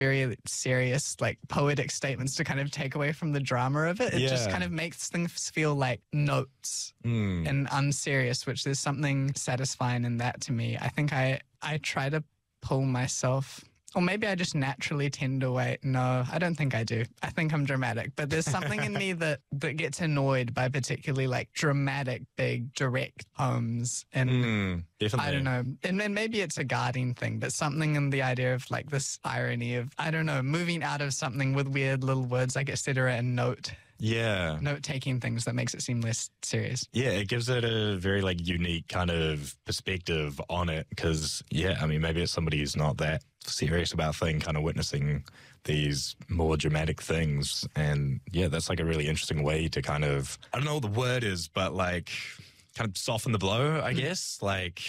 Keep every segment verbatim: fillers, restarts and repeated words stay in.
very serious, like poetic statements to kind of take away from the drama of it. It Yeah. just kind of makes things feel like notes Mm. and unserious, which there's something satisfying in that to me. I think I, I try to pull myself, or maybe I just naturally tend to wait. No, I don't think I do. I think I'm dramatic, but there's something in me that, that gets annoyed by particularly like dramatic, big, direct poems. And Mm, definitely. I don't know. And then maybe it's a guarding thing, but something in the idea of like this irony of, I don't know, moving out of something with weird little words like et cetera and note, Yeah. note taking things that makes it seem less serious. Yeah, it gives it a very like unique kind of perspective on it because, yeah, I mean, maybe it's somebody who's not that serious about thing kind of witnessing these more dramatic things. And yeah, that's like a really interesting way to kind of, I don't know what the word is, but like kind of soften the blow, I guess. Like,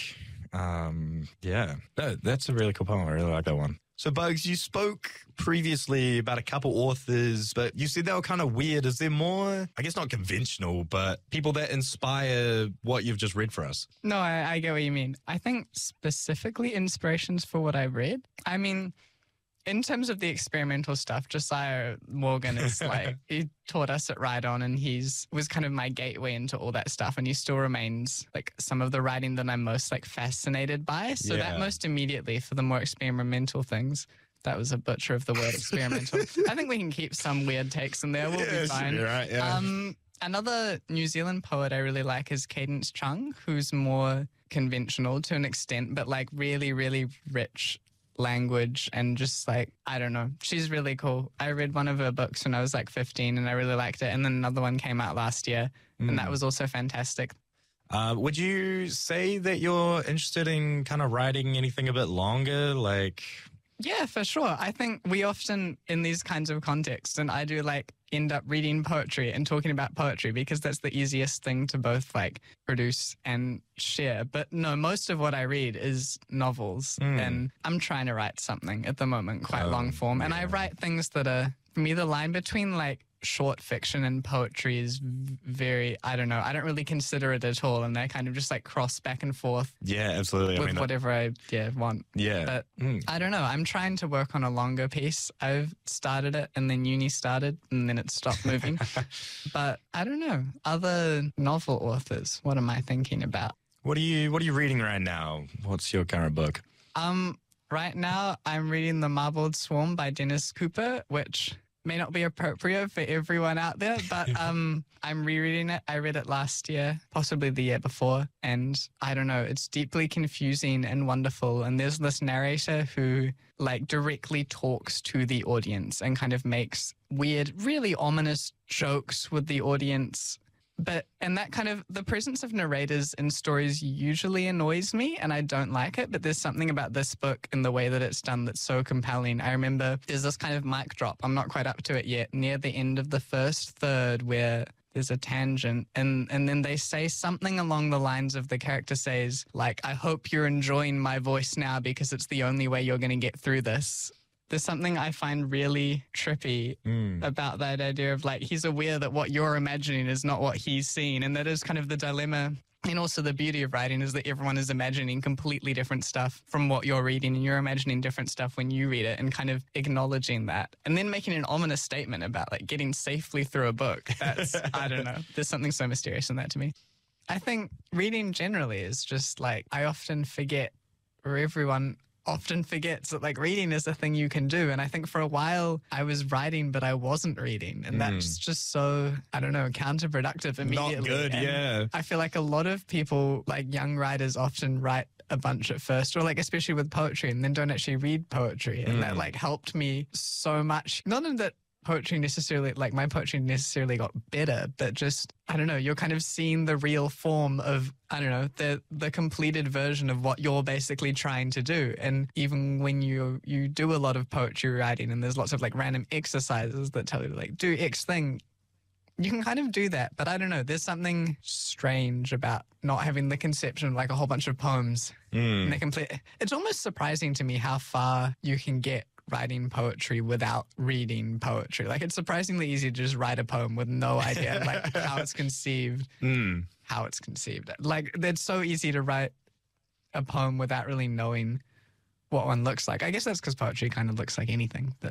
um, yeah, no, that's a really cool poem. I really like that one. So, Bugs, you spoke previously about a couple authors, but you said they were kind of weird. Is there more, I guess not conventional, but people that inspire what you've just read for us? No, I, I get what you mean. I think specifically inspirations for what I read. I mean, in terms of the experimental stuff, Josiah Morgan is like, he taught us at Ride On and he's was kind of my gateway into all that stuff. And he still remains like some of the writing that I'm most like fascinated by. So Yeah. that most immediately for the more experimental things. That was a butcher of the word experimental. I think we can keep some weird takes in there. We'll Yeah, be should fine. be right, yeah. Um, another New Zealand poet I really like is Cadence Chung, who's more conventional to an extent, but like really, really rich language and just like, I don't know. She's really cool. I read one of her books when I was like fifteen and I really liked it. And then another one came out last year and that was also fantastic. Uh, would you say that you're interested in kind of writing anything a bit longer? Like, Yeah, for sure. I think we often, in these kinds of contexts, and I do like end up reading poetry and talking about poetry because that's the easiest thing to both like produce and share. But no, most of what I read is novels Mm. and I'm trying to write something at the moment, quite Oh, long form. And I yeah. write things that are, for me, the line between like short fiction and poetry is v- very, I don't know, I don't really consider it at all. And they kind of just like cross back and forth yeah, absolutely. I with mean, that- whatever I yeah want. yeah. But Mm. I don't know. I'm trying to work on a longer piece. I've started it and then uni started and then it stopped moving. But I don't know. Other novel authors, what am I thinking about? What are you What are you reading right now? What's your current book? Um, right now I'm reading The Marbled Swarm by Dennis Cooper, which may not be appropriate for everyone out there, but um, I'm rereading it. I read it last year, possibly the year before, and I don't know, it's deeply confusing and wonderful. And there's this narrator who like directly talks to the audience and kind of makes weird, really ominous jokes with the audience. But, and that kind of, the presence of narrators in stories usually annoys me and I don't like it, but there's something about this book and the way that it's done that's so compelling. I remember there's this kind of mic drop, I'm not quite up to it yet, near the end of the first third where there's a tangent and, and then they say something along the lines of the character says, like, I hope you're enjoying my voice now because it's the only way you're going to get through this. There's something I find really trippy Mm. about that idea of like, he's aware that what you're imagining is not what he's seen. And that is kind of the dilemma. And also the beauty of writing is that everyone is imagining completely different stuff from what you're reading. And you're imagining different stuff when you read it and kind of acknowledging that. And then making an ominous statement about like getting safely through a book. That's, I don't know. There's something so mysterious in that to me. I think reading generally is just like, I often forget, or everyone often forgets that like reading is a thing you can do. And I think for a while I was writing, but I wasn't reading. And that's just so, I don't know, counterproductive immediately. Not good, And yeah. I feel like a lot of people, like young writers, often write a bunch at first, or like especially with poetry, and then don't actually read poetry. And that like helped me so much. Not in that poetry necessarily, like my poetry necessarily got better, but just, I don't know, you're kind of seeing the real form of, I don't know, the the completed version of what you're basically trying to do. And even when you you do a lot of poetry writing and there's lots of like random exercises that tell you to like do X thing, you can kind of do that. But I don't know, there's something strange about not having the conception of like a whole bunch of poems. Mm. And they're complete. It's almost surprising to me how far you can get writing poetry without reading poetry. Like it's surprisingly easy to just write a poem with no idea like how it's conceived, Mm. how it's conceived. Like it's so easy to write a poem without really knowing what one looks like. I guess that's because poetry kind of looks like anything that